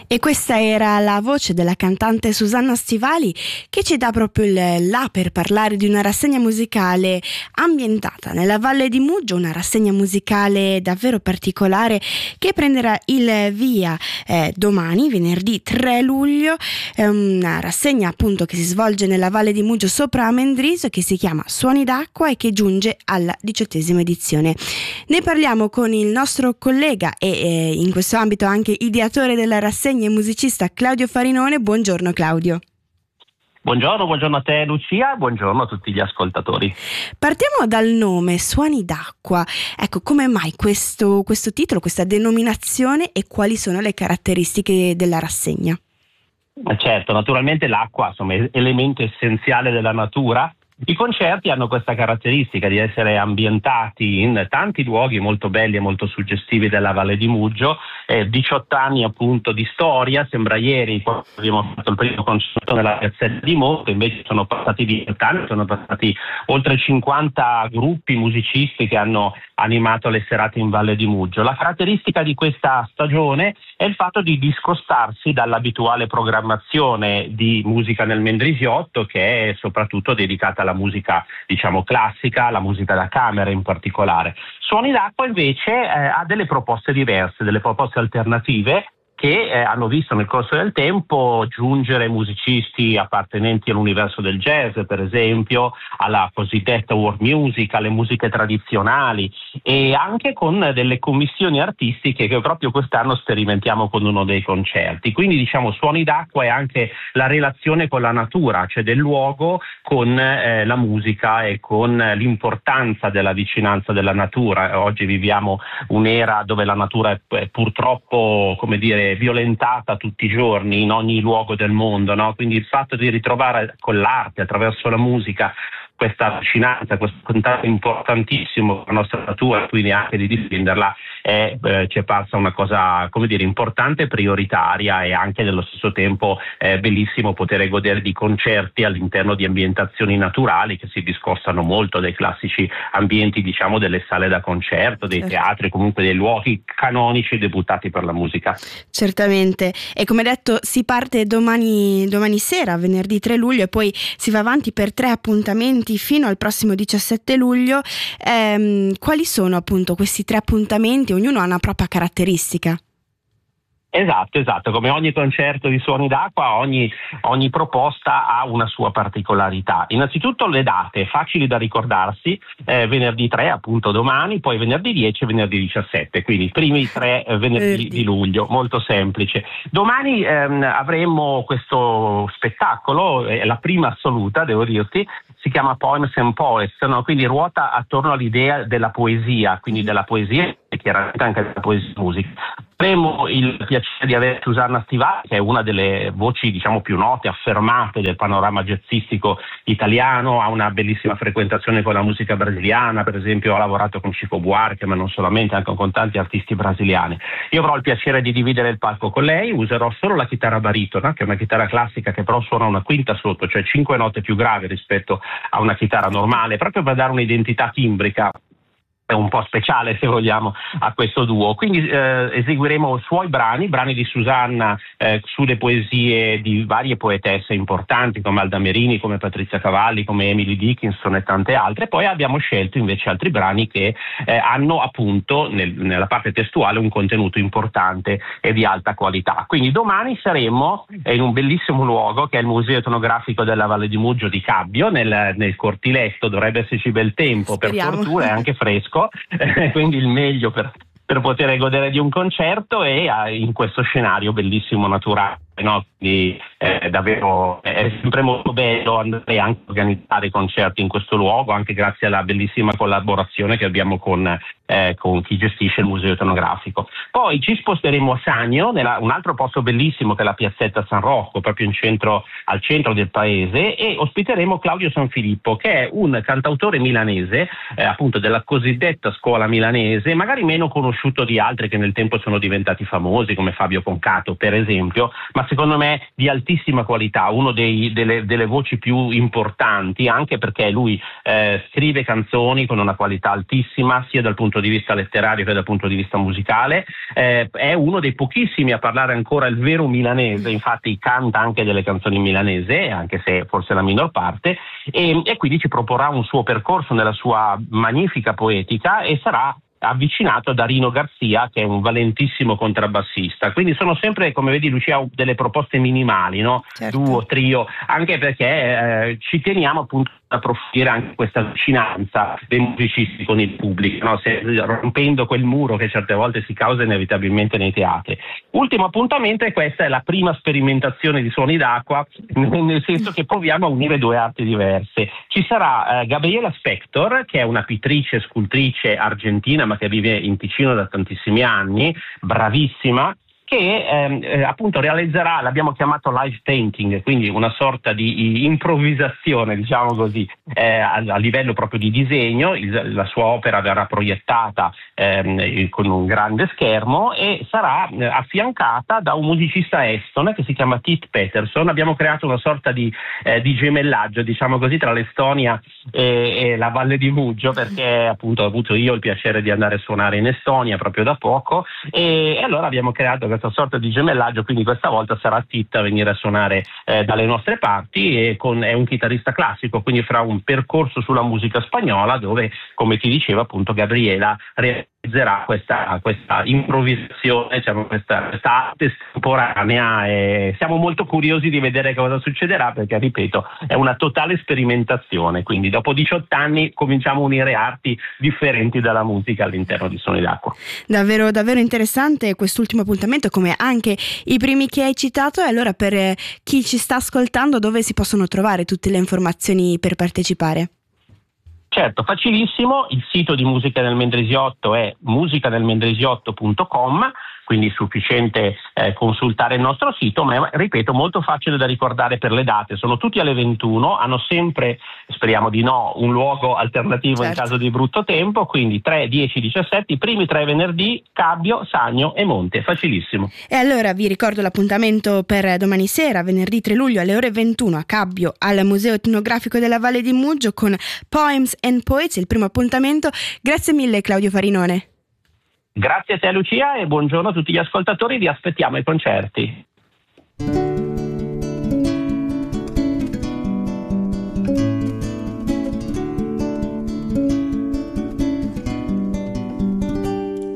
E questa era la voce della cantante Susanna Stivali, che ci dà proprio il là per parlare di una rassegna musicale ambientata nella Valle di Muggia, una rassegna musicale davvero particolare che prenderà il via domani, venerdì 3 luglio, una rassegna appunto che si svolge nella Valle di Muggia sopra Amendriso, che si chiama Suoni d'acqua e che giunge alla 18ª edizione. Ne parliamo con il nostro collega e in questo ambito anche ideatore della rassegna e musicista Claudio Farinone. Buongiorno Claudio. Buongiorno a te Lucia, buongiorno a tutti gli ascoltatori. Partiamo dal nome, Suoni d'acqua. Ecco, come mai questo titolo, questa denominazione e quali sono le caratteristiche della rassegna? Certo, naturalmente l'acqua è elemento essenziale della natura. I concerti hanno questa caratteristica di essere ambientati in tanti luoghi molto belli e molto suggestivi della Valle di Muggio. 18 anni appunto di storia, sembra ieri quando abbiamo fatto il primo concerto nella piazzetta di Monte, invece sono passati 18 anni, sono passati oltre 50 gruppi musicisti che hanno animato le serate in Valle di Muggio. La caratteristica di questa stagione è il fatto di discostarsi dall'abituale programmazione di musica nel Mendrisiotto, che è soprattutto dedicata alla musica, diciamo, classica, la musica da camera in particolare. Suoni d'acqua invece ha delle proposte diverse, delle proposte alternative che hanno visto nel corso del tempo giungere musicisti appartenenti all'universo del jazz, per esempio, alla cosiddetta world music, alle musiche tradizionali, e anche con delle commissioni artistiche che proprio quest'anno sperimentiamo con uno dei concerti. Quindi diciamo Suoni d'acqua è anche la relazione con la natura, cioè del luogo con la musica e con l'importanza della vicinanza della natura. Oggi viviamo un'era dove la natura è purtroppo, come dire, violentata tutti i giorni in ogni luogo del mondo, no? Quindi il fatto di ritrovare con l'arte, attraverso la musica, questa vicinanza, questo contatto importantissimo con la nostra natura, quindi anche di difenderla, ci è parsa una cosa, come dire, importante e prioritaria, e anche nello stesso tempo bellissimo poter godere di concerti all'interno di ambientazioni naturali che si discostano molto dai classici ambienti, diciamo, delle sale da concerto, dei teatri, comunque dei luoghi canonici deputati per la musica. Certamente, e come detto si parte domani sera, venerdì 3 luglio, e poi si va avanti per 3 appuntamenti fino al prossimo 17 luglio. Quali sono appunto questi 3 appuntamenti? Ognuno ha una propria caratteristica. Esatto, come ogni concerto di Suoni d'acqua, ogni proposta ha una sua particolarità. Innanzitutto le date, facili da ricordarsi, venerdì 3 appunto domani, poi venerdì 10 e venerdì 17, quindi i primi 3 venerdì di luglio, molto semplice. Domani avremo questo spettacolo, la prima assoluta, devo dirti, si chiama Poems and Poets, no? Quindi ruota attorno all'idea della poesia, quindi della poesia e chiaramente anche della poesia musica. Avremo il piacere di avere Susanna Stivali, che è una delle voci, diciamo, più note, affermate del panorama jazzistico italiano, ha una bellissima frequentazione con la musica brasiliana, per esempio ha lavorato con Chico Buarque, ma non solamente, anche con tanti artisti brasiliani. Io avrò il piacere di dividere il palco con lei, userò solo la chitarra baritona, che è una chitarra classica che però suona una quinta sotto, cioè 5 note più gravi rispetto a una chitarra normale, proprio per dare un'identità timbrica è un po' speciale, se vogliamo, a questo duo. Quindi eseguiremo suoi brani di Susanna sulle poesie di varie poetesse importanti come Alda Merini, come Patrizia Cavalli, come Emily Dickinson e tante altre. Poi abbiamo scelto invece altri brani che hanno appunto nella parte testuale un contenuto importante e di alta qualità. Quindi domani saremo in un bellissimo luogo che è il Museo Etnografico della Valle di Muggio di Cabbio, nel cortiletto. Dovrebbe esserci bel tempo. Speriamo. Per fortuna è anche fresco. Quindi il meglio per poter godere di un concerto e in questo scenario bellissimo naturale, no? Quindi davvero è sempre molto bello andare anche a organizzare concerti in questo luogo, anche grazie alla bellissima collaborazione che abbiamo con chi gestisce il Museo Etnografico. Poi ci sposteremo a Sannio, un altro posto bellissimo che è la piazzetta San Rocco, proprio al centro del paese, e ospiteremo Claudio Sanfilippo, che è un cantautore milanese, appunto della cosiddetta scuola milanese, magari meno conosciuto di altri che nel tempo sono diventati famosi, come Fabio Concato per esempio, ma secondo me di altissima qualità, uno delle voci più importanti, anche perché lui scrive canzoni con una qualità altissima sia dal punto di vista letterario che dal punto di vista musicale, è uno dei pochissimi a parlare ancora il vero milanese, infatti canta anche delle canzoni in milanese, anche se forse la minor parte, e quindi ci proporrà un suo percorso nella sua magnifica poetica e sarà avvicinato da Rino Garzia, che è un valentissimo contrabbassista. Quindi sono sempre, come vedi Lucia, delle proposte minimali, no? Certo. Duo, trio, anche perché ci teniamo appunto ad approfondire anche questa vicinanza dei musicisti con il pubblico, no? Rompendo quel muro che certe volte si causa inevitabilmente nei teatri. Ultimo appuntamento, e questa è la prima sperimentazione di Suoni d'Acqua, nel senso che proviamo a unire due arti diverse. Ci sarà Gabriela Spector, che è una pittrice, scultrice argentina, ma che vive in Ticino da tantissimi anni, bravissima, che appunto realizzerà, l'abbiamo chiamato live painting, quindi una sorta di improvvisazione, diciamo così, a livello proprio di disegno. La sua opera verrà proiettata con un grande schermo e sarà affiancata da un musicista estone che si chiama Tit Peterson. Abbiamo creato una sorta di gemellaggio, diciamo così, tra l'Estonia e la Valle di Muggio, perché appunto ho avuto io il piacere di andare a suonare in Estonia proprio da poco, e allora abbiamo creato questa sorta di gemellaggio, quindi questa volta sarà Titta a venire a suonare dalle nostre parti, e è un chitarrista classico, quindi farà un percorso sulla musica spagnola dove, come ti dicevo appunto, Gabriela realizzerà questa improvvisazione, diciamo, questa arte estemporanea, e siamo molto curiosi di vedere cosa succederà, perché ripeto è una totale sperimentazione, quindi dopo 18 anni cominciamo a unire arti differenti dalla musica all'interno di Suoni d'Acqua. Davvero, davvero interessante quest'ultimo appuntamento, come anche i primi che hai citato. E allora, per chi ci sta ascoltando, dove si possono trovare tutte le informazioni per partecipare? Certo, facilissimo, il sito di Musica nel Mendrisiotto è musicanelmendrisiotto.com, quindi è sufficiente consultare il nostro sito, ma ripeto molto facile da ricordare per le date. Sono tutti alle 21, hanno sempre, speriamo di no, un luogo alternativo, certo, in caso di brutto tempo, quindi 3, 10, 17, i primi 3 venerdì, Cabbio, Sagno e Monte, facilissimo. E allora vi ricordo l'appuntamento per domani sera, venerdì 3 luglio alle ore 21 a Cabbio, al Museo Etnografico della Valle di Muggio, con Poems and Poets, il primo appuntamento. Grazie mille Claudio Farinone. Grazie a te Lucia e buongiorno a tutti gli ascoltatori, vi aspettiamo ai concerti.